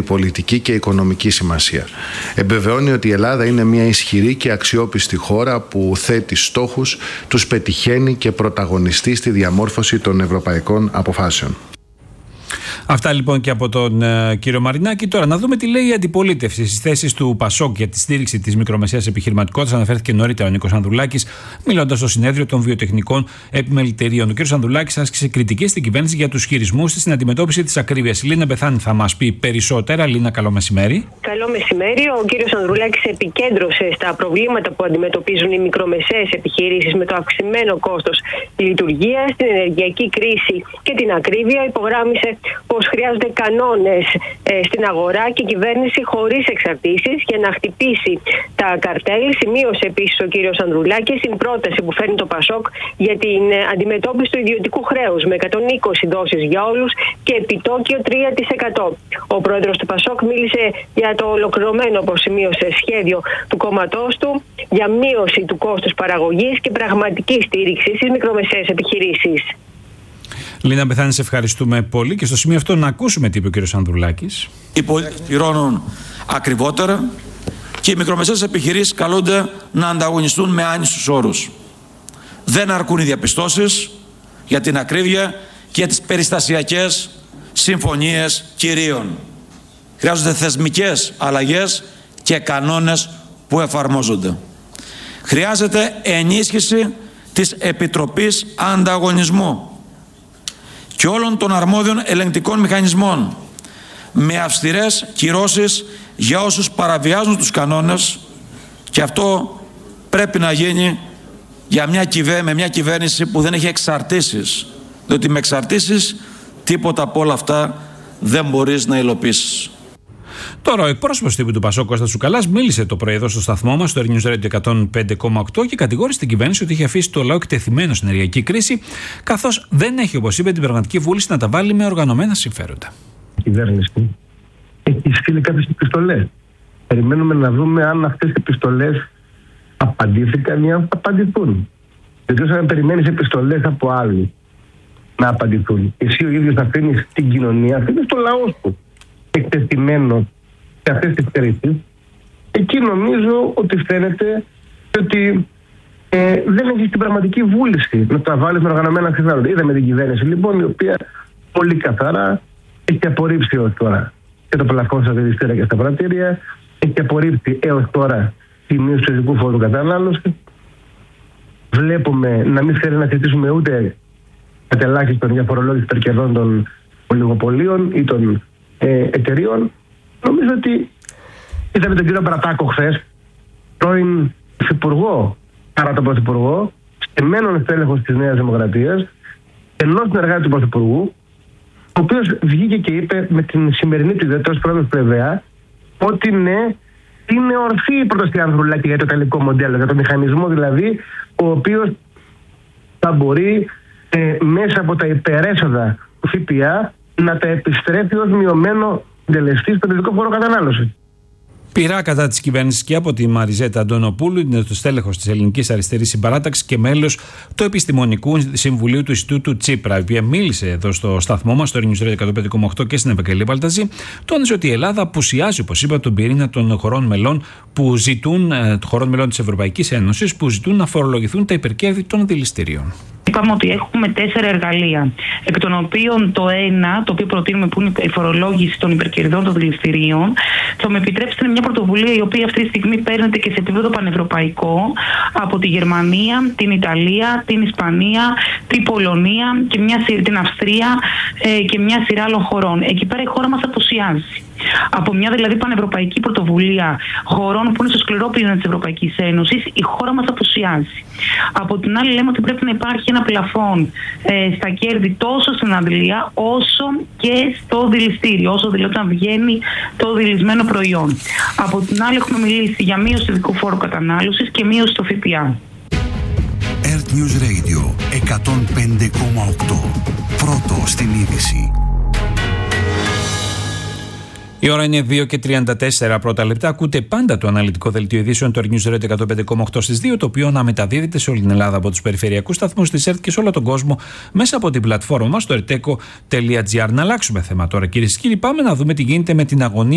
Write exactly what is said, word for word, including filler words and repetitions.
γεωπολιτική και οικονομική σημασία. Εμπεβεβαιώνει ότι η Ελλάδα είναι μια ισχυρή και αξιόπιστη χώρα που θέτει στόχους, τους πετυχαίνει και πρωταγωνιστεί στη διαμόρφωση των ευρωπαϊκών αποφάσεων. Αυτά λοιπόν και από τον ε, κύριο Μαρινάκη. Τώρα να δούμε τι λέει η αντιπολίτευση στις θέσεις του Πασόκ για τη στήριξη της μικρομεσαίας επιχειρηματικότητας. Αναφέρθηκε νωρίτερα ο Νίκος Ανδρουλάκης, μιλώντας στο συνέδριο των βιοτεχνικών επιμελητηρίων. Ο κύριος Ανδρουλάκης άσκησε κριτική στην κυβέρνηση για τους χειρισμούς της στην αντιμετώπιση της ακρίβειας. Η Λίνα Μπεθάνη θα μας πει περισσότερα. Λίνα, καλό μεσημέρι. Καλό μεσημέρι. Ο κύριος Ανδρουλάκης επικέντρωσε στα προβλήματα που αντιμετωπίζουν οι μικρομεσαίες επιχειρήσεις με το αυξημένο κόστος λειτουργίας, την ενεργειακή κρίση και την ακρίβεια. Υπογράμμισε πως χρειάζονται κανόνες ε, στην αγορά και κυβέρνηση χωρίς εξαρτήσεις για να χτυπήσει τα καρτέλ. Σημείωσε επίσης ο κύριος Ανδρουλάκης την πρόταση που φέρνει το Πασόκ για την ε, αντιμετώπιση του ιδιωτικού χρέους με εκατόν είκοσι δόσεις για όλους και επιτόκιο τρία τοις εκατό. Ο πρόεδρος του Πασόκ μίλησε για το ολοκληρωμένο, όπως σημείωσε, σχέδιο του κόμματός του για μείωση του κόστους παραγωγής και πραγματική στήριξη στις μικρομεσαίες επιχειρήσεις. Λίνα Μπεθάνη, σε ευχαριστούμε πολύ και στο σημείο αυτό να ακούσουμε τι είπε ο κύριος Ανδρουλάκης. Οι πολίτες πληρώνουν ακριβότερα και οι μικρομεσαίες επιχειρήσεις καλούνται να ανταγωνιστούν με άνισους όρους. Δεν αρκούν οι διαπιστώσεις για την ακρίβεια και για τις περιστασιακές συμφωνίες κυρίων. Χρειάζονται θεσμικές αλλαγές και κανόνες που εφαρμόζονται. Χρειάζεται ενίσχυση της Επιτροπής Ανταγωνισμού και όλων των αρμόδιων ελεγκτικών μηχανισμών με αυστηρές κυρώσεις για όσους παραβιάζουν τους κανόνες, και αυτό πρέπει να γίνει για μια κυβέ... με μια κυβέρνηση που δεν έχει εξαρτήσεις, διότι με εξαρτήσεις τίποτα από όλα αυτά δεν μπορείς να υλοποιήσεις. Τώρα, ο εκπρόσωπος τύπου του Πασόκ, Κώστας Τσουκαλάς, μίλησε το πρωί εδώ στο σταθμό μας, στο News Radio εκατόν πέντε κόμμα οκτώ, και κατηγόρησε την κυβέρνηση ότι είχε αφήσει το λαό εκτεθειμένο στην ενεργειακή κρίση, καθώς δεν έχει, όπως είπε, την πραγματική βούληση να τα βάλει με οργανωμένα συμφέροντα. Η κυβέρνηση έχει στείλει κάποιες επιστολές. Περιμένουμε να δούμε αν αυτές οι επιστολές απαντήθηκαν ή αν θα απαντηθούν. Γιατί όσο περιμένεις επιστολές από άλλους να απαντηθούν, εσύ ο ίδιος αφήνεις την κοινωνία, αφήνεις το λαό σου εκτεθειμένο σε αυτές τις κρίσεις. Εκεί νομίζω ότι φαίνεται ότι ε, δεν έχει την πραγματική βούληση να τα βάλει με οργανωμένα συμφέροντα. Είδαμε την κυβέρνηση λοιπόν, η οποία πολύ καθαρά έχει απορρίψει έως τώρα και το πλαφόν στα δηληστήρια και στα πρατήρια, έχει απορρίψει έως τώρα τη μείωση του ειδικού φόρου κατανάλωση. Βλέπουμε να μην θέλει να συζητήσουμε ούτε κατελάχιστον για φορολόγηση υπερκερδών των ολιγοπολίων ή των ε, εταιρείων. Νομίζω ότι είδαμε τον κύριο Μπρατάκο χθες, πρώην υφυπουργό παρά τον πρωθυπουργό, στεμένον στέλεχος της Νέας Δημοκρατίας, ενός συνεργάτη του πρωθυπουργού, ο οποίος βγήκε και είπε με την σημερινή του ιδέα ως πρόεδρος του ΕΒΕΑ ότι ναι, είναι ορθή η πρόταση του Ανδρουλάκη για το ιταλικό μοντέλο, για το μηχανισμό δηλαδή, ο οποίος θα μπορεί ε, μέσα από τα υπερέσοδα του ΦΠΑ να τα επιστρέφει ως μειωμένο συντελεστή στον ειδικό φόρο κατανάλωση. Πειρά κατά της κυβέρνησης και από τη Μαριζέτα Αντωνοπούλου, είναι το στέλεχος της Ελληνικής Αριστερής Συμπαράταξης και μέλος του Επιστημονικού Συμβουλίου του Ινστιτούτου Τσίπρα, η οποία μίλησε εδώ στο σταθμό μας, στο News Radio εκατόν πέντε κόμμα οκτώ και στην Ευαγγελία Παλταζή. Τόνισε ότι η Ελλάδα απουσιάζει, όπως είπα, τον πυρήνα των χωρών μελών που ζητούν, χωρών μελών της Ευρωπαϊκής Ένωσης, που ζητούν να φορολογηθούν τα υπερκέρδη των δηληστηρίων. Είπαμε ότι έχουμε τέσσερα εργαλεία, εκ των οποίων το ένα, το οποίο προτείνουμε, που είναι η φορολόγηση των υπερκερδών των δηληστηρίων, θα με επιτρέψετε μια πρωτοβουλία η οποία αυτή τη στιγμή παίρνεται και σε επίπεδο πανευρωπαϊκό από τη Γερμανία, την Ιταλία, την Ισπανία, την Πολωνία και μια, την Αυστρία ε, και μια σειρά άλλων χωρών. Εκεί πέρα η χώρα μας απουσιάζει. Από μια δηλαδή πανευρωπαϊκή πρωτοβουλία χωρών που είναι στο σκληρό πυρήνα της Ευρωπαϊκής Ένωσης, η χώρα μας απουσιάζει. Από την άλλη, λέμε ότι πρέπει να υπάρχει ένα πλαφόν ε, στα κέρδη τόσο στην αντλία όσο και στο δηληστήριο, όσο δηλαδή όταν βγαίνει το δηλισμένο προϊόν. Από την άλλη, έχουμε μιλήσει για μείωση του ειδικού φόρου κατανάλωσης και μείωση στο ΦΠΑ. Earth News Radio εκατόν πέντε κόμμα οκτώ. Πρώτο στην είδηση. Η ώρα είναι δύο και τριάντα τέσσερα πρώτα λεπτά. Ακούτε πάντα το αναλυτικό δελτίο ειδήσεων του News Radio εκατόν πέντε κόμμα οκτώ στις δύο, το οποίο αναμεταδίδεται σε όλη την Ελλάδα από τους περιφερειακούς σταθμούς της ΕΡΤ και σε όλο τον κόσμο μέσα από την πλατφόρμα μας στο ερτέκο τελεία τζι άρ. Να αλλάξουμε θέμα τώρα, κυρίες και κύριοι. Πάμε να δούμε τι γίνεται με την αγωνία